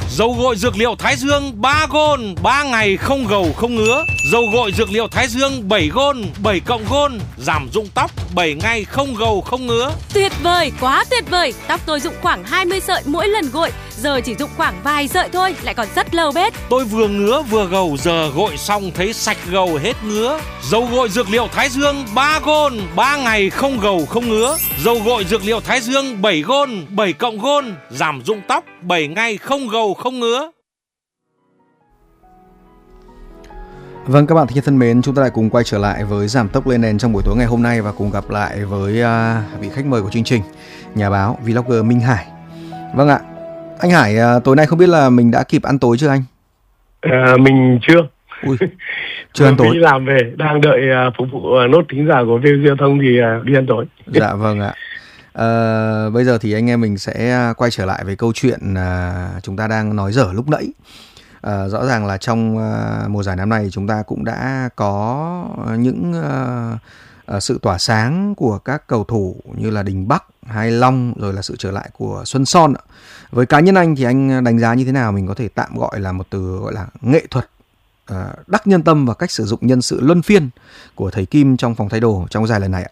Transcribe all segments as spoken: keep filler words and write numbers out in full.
Dầu gội dược liệu Thái Dương ba gôn, ba ngày không gầu không ngứa. Dầu gội dược liệu Thái Dương bảy gôn, bảy cộng gôn, giảm rụng tóc bảy ngày không gầu không ngứa. Tuyệt vời, quá tuyệt vời. Tóc tôi rụng khoảng hai mươi sợi mỗi lần gội, giờ chỉ rụng khoảng vài sợi thôi, lại còn rất lâu bết. Tôi vừa ngứa vừa gầu, giờ gội xong thấy sạch gầu hết ngứa. Dầu gội dược liệu Thái Dương ba gôn, ba ngày không gầu không ngứa. Dầu gội dược liệu Thái Dương bảy gôn, bảy cộng gôn, giảm rụng tóc bảy ngày không gầu không ngứa. Vâng, các bạn thính giả thân mến, chúng ta lại cùng quay trở lại với Giảm Tốc Lên Nền trong buổi tối ngày hôm nay và cùng gặp lại với uh, vị khách mời của chương trình, nhà báo vlogger Minh Hải. Vâng ạ, anh Hải, uh, tối nay không biết là mình đã kịp ăn tối chưa anh? À, mình chưa. Ui, chưa ăn tối. Đi làm về, đang đợi uh, phục vụ uh, nốt thính giả của vê o giê Giao thông thì uh, đi ăn tối. Dạ vâng ạ. Uh, bây giờ thì anh em mình sẽ quay trở lại với câu chuyện uh, chúng ta đang nói dở lúc nãy. À, rõ ràng là trong uh, mùa giải năm nay chúng ta cũng đã có những uh, uh, sự tỏa sáng của các cầu thủ như là Đình Bắc, Hai Long, rồi là sự trở lại của Xuân Son. Với cá nhân anh thì anh đánh giá như thế nào? Mình có thể tạm gọi là một từ gọi là nghệ thuật uh, đắc nhân tâm và cách sử dụng nhân sự luân phiên của thầy Kim trong phòng thay đồ trong giải lần này ạ.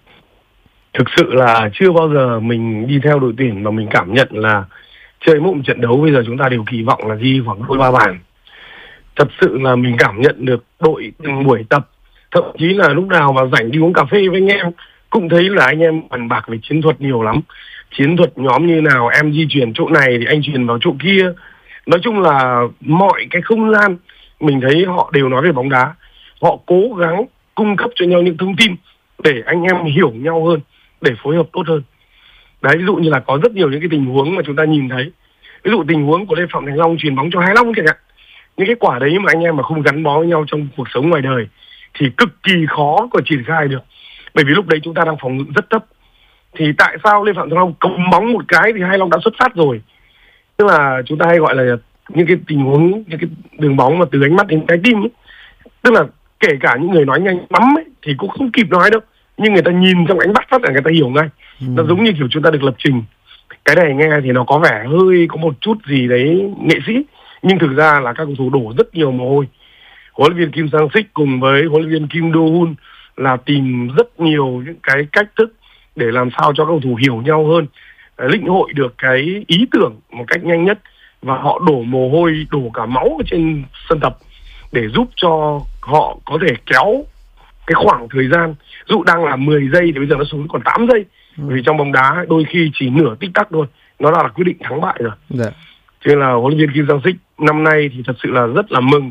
Thực sự là chưa bao giờ mình đi theo đội tuyển mà mình cảm nhận là chơi mỗi một trận đấu bây giờ chúng ta đều kỳ vọng là ghi khoảng đôi ba bàn. Thật sự là mình cảm nhận được đội từng buổi tập, thậm chí là lúc nào mà rảnh đi uống cà phê với anh em cũng thấy là anh em bàn bạc về chiến thuật nhiều lắm. Chiến thuật nhóm như nào, em di chuyển chỗ này thì anh chuyển vào chỗ kia. Nói chung là mọi cái không gian mình thấy họ đều nói về bóng đá. Họ cố gắng cung cấp cho nhau những thông tin để anh em hiểu nhau hơn, để phối hợp tốt hơn. Đấy, ví dụ như là có rất nhiều những cái tình huống mà chúng ta nhìn thấy. Ví dụ tình huống của Lê Phạm Thành Long chuyền bóng cho Hai Long chẳng hạn. Những cái quả đấy mà anh em mà không gắn bó với nhau trong cuộc sống ngoài đời thì cực kỳ khó có triển khai được. Bởi vì lúc đấy chúng ta đang phòng ngự rất thấp. Thì tại sao Lê Phạm Thành Long cầm bóng một cái thì Hai Long đã xuất phát rồi. Tức là chúng ta hay gọi là những cái tình huống, những cái đường bóng mà từ ánh mắt đến trái tim ấy. Tức là kể cả những người nói nhanh lắm ấy, thì cũng không kịp nói đâu. Nhưng người ta nhìn trong ánh mắt phát là người ta hiểu ngay. Ừ. Nó giống như kiểu chúng ta được lập trình. Cái này nghe thì nó có vẻ hơi có một chút gì đấy nghệ sĩ, nhưng thực ra là các cầu thủ đổ rất nhiều mồ hôi. Huấn luyện viên Kim Sang-sik cùng với huấn luyện viên Kim Do-hun là tìm rất nhiều những cái cách thức để làm sao cho các cầu thủ hiểu nhau hơn, lĩnh hội được cái ý tưởng một cách nhanh nhất, và họ đổ mồ hôi, đổ cả máu ở trên sân tập để giúp cho họ có thể kéo cái khoảng thời gian. Ví dụ đang là mười giây thì bây giờ nó xuống còn tám giây. Ừ. Vì trong bóng đá đôi khi chỉ nửa tích tắc thôi, nó là quyết định thắng bại rồi. Dạ. Cho nên là huấn luyện viên Kim Sang-sik năm nay thì thật sự là rất là mừng.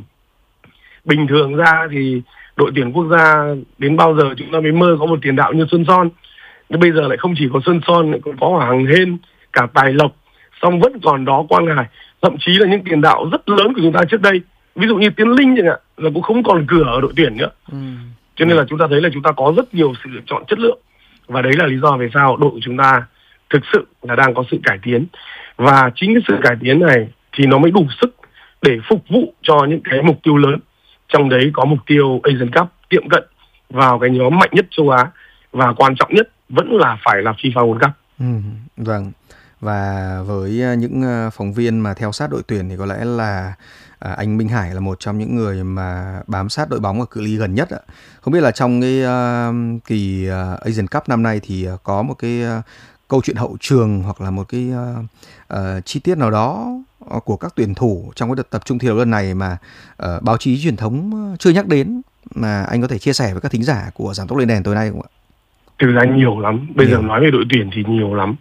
Bình thường ra thì đội tuyển quốc gia đến bao giờ chúng ta mới mơ có một tiền đạo như Xuân Son. Nhưng bây giờ lại không chỉ có Xuân Son, lại còn có Hoàng Hên, cả Tài Lộc, xong vẫn còn đó Quang Hải, thậm chí là những tiền đạo rất lớn của chúng ta trước đây, ví dụ như Tiến Linh chẳng hạn, là cũng không còn cửa ở đội tuyển nữa. Ừ. Cho nên là chúng ta thấy là chúng ta có rất nhiều sự lựa chọn chất lượng. Và đấy là lý do về sao đội của chúng ta thực sự là đang có sự cải tiến. Và chính cái sự cải tiến này thì nó mới đủ sức để phục vụ cho những cái mục tiêu lớn. Trong đấy có mục tiêu Asian Cup tiệm cận vào cái nhóm mạnh nhất châu Á. Và quan trọng nhất vẫn là phải là FIFA World Cup. Ừ, vâng. Và với những phóng viên mà theo sát đội tuyển thì có lẽ là à, anh Minh Hải là một trong những người mà bám sát đội bóng ở cự ly gần nhất ạ. Không biết là trong cái uh, kỳ uh, Asian Cup năm nay thì uh, có một cái uh, câu chuyện hậu trường hoặc là một cái uh, uh, chi tiết nào đó uh, của các tuyển thủ trong cái đợt tập trung thi đấu lần này mà uh, báo chí truyền thống chưa nhắc đến, mà anh có thể chia sẻ với các thính giả của Giảm Tốc Lên Nền tối nay không ạ? Thực ra nhiều lắm. Bây nhiều. giờ nói về đội tuyển thì nhiều lắm.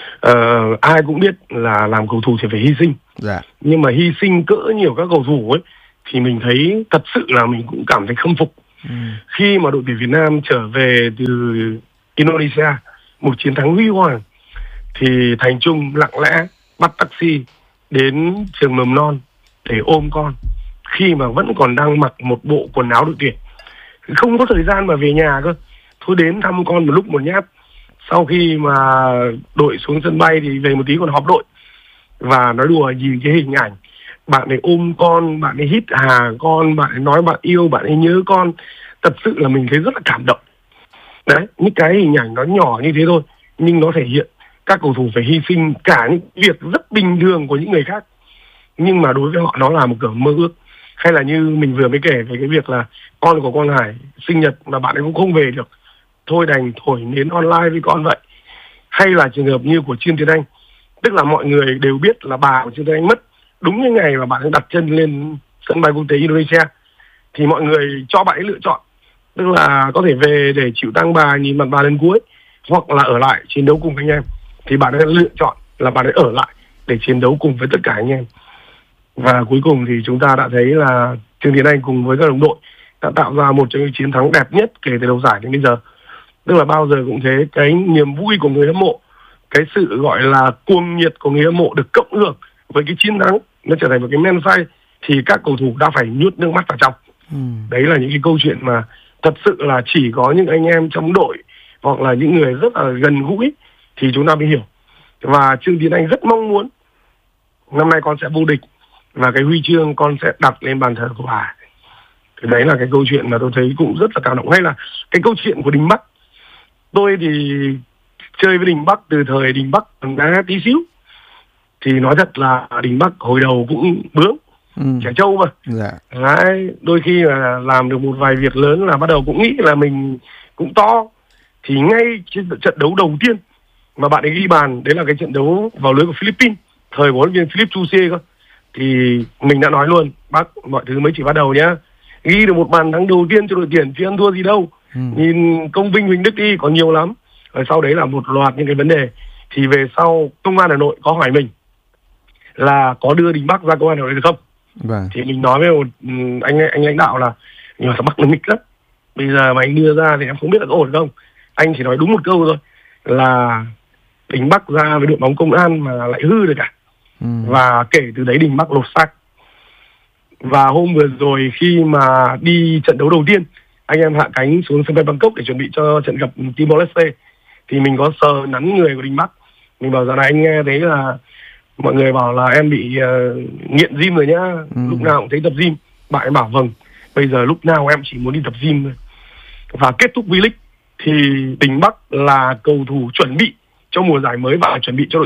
Uh, ai cũng biết là làm cầu thủ thì phải hy sinh. Dạ. Nhưng mà hy sinh cỡ nhiều các cầu thủ ấy thì mình thấy thật sự là mình cũng cảm thấy khâm phục. Ừ. Khi mà đội tuyển Việt Nam trở về từ Indonesia một chiến thắng huy hoàng thì Thành Trung lặng lẽ bắt taxi đến trường mầm non để ôm con, khi mà vẫn còn đang mặc một bộ quần áo đội tuyển, không có thời gian mà về nhà cơ, thôi đến thăm con một lúc một nhát. Sau khi mà đội xuống sân bay thì về một tí còn họp đội. Và nói đùa nhìn cái hình ảnh bạn ấy ôm con, bạn ấy hít hà con, bạn ấy nói bạn yêu, bạn ấy nhớ con, thật sự là mình thấy rất là cảm động. Đấy, những cái hình ảnh nó nhỏ như thế thôi, nhưng nó thể hiện các cầu thủ phải hy sinh cả những việc rất bình thường của những người khác. nhưng mà đối với họ nó là một cửa mơ ước. Hay là như mình vừa mới kể về cái việc là con của Quang Hải sinh nhật mà bạn ấy cũng không về được, thôi đành thổi nến online với con vậy. Hay là trường hợp như của Trương Tiến Anh, tức là mọi người đều biết là bà của Trương Tiến Anh mất đúng cái ngày mà bạn ấy đặt chân lên sân bay quốc tế Indonesia, thì mọi người cho bạn ấy lựa chọn, tức là có thể về để chịu tang bà, nhìn mặt bà lần cuối, hoặc là ở lại chiến đấu cùng anh em. Thì bạn ấy lựa chọn là bạn ấy ở lại để chiến đấu cùng với tất cả anh em. Và cuối cùng thì chúng ta đã thấy là Trương Tiến Anh cùng với các đồng đội đã tạo ra một trong những chiến thắng đẹp nhất kể từ đầu giải đến bây giờ. Tức là bao giờ cũng thế, cái niềm vui của người hâm mộ, cái sự gọi là cuồng nhiệt của người hâm mộ được cộng hưởng với cái chiến thắng, nó trở thành một cái men say, thì các cầu thủ đã phải nuốt nước mắt vào trong. Ừ. Đấy là những cái câu chuyện mà thật sự là chỉ có những anh em trong đội hoặc là những người rất là gần gũi thì chúng ta mới hiểu. Và Trương Tiến Anh rất mong muốn năm nay con sẽ vô địch và cái huy chương con sẽ đặt lên bàn thờ của bà. Thì đấy là cái câu chuyện mà tôi thấy cũng rất là cảm động. Hay là cái câu chuyện của Đình Bắc. Tôi thì chơi với Đình Bắc từ thời Đình Bắc còn đá tí xíu. Thì nói thật là Đình Bắc hồi đầu cũng bướng, ừ. trẻ trâu mà. Dạ. Đấy, đôi khi là làm được một vài việc lớn là bắt đầu cũng nghĩ là mình cũng to. Thì ngay trên trận đấu đầu tiên mà bạn ấy ghi bàn, đấy là cái trận đấu vào lưới của Philippines, thời của huấn luyện viên Philip Chuse cơ. Thì mình đã nói luôn, bác, mọi thứ mới chỉ bắt đầu nhá. Ghi được một bàn thắng đầu tiên cho đội tuyển chứ ăn thua gì đâu. Ừ. Nhìn công vinh Huỳnh Đức đi, có nhiều lắm. Rồi sau đấy là một loạt những cái vấn đề. Thì về sau công an Hà Nội có hỏi mình là có đưa Đình Bắc ra công an Hà Nội được không? Vâng. Thì mình nói với một anh anh lãnh đạo là nhưng mà Bắc nó nghịch lắm. Bây giờ mà anh đưa ra thì em không biết là có ổn không. Anh chỉ nói đúng một câu thôi là Đình Bắc ra với đội bóng công an mà lại hư được cả. Ừ. Và kể từ đấy Đình Bắc lột xác. Và hôm vừa rồi khi mà đi trận đấu đầu tiên, anh em hạ cánh xuống sân bay Bangkok để chuẩn bị cho trận gặp Timor-Leste, thì mình có sờ nắn người của Đình Bắc. Mình bảo rằng này, anh nghe thấy là mọi người bảo là em bị uh, nghiện gym rồi nhá, ừ. lúc nào cũng thấy tập gym. Bạn ấy bảo vâng, bây giờ lúc nào em chỉ muốn đi tập gym thôi. Và kết thúc V-League thì Đình Bắc là cầu thủ chuẩn bị cho mùa giải mới và chuẩn bị cho đội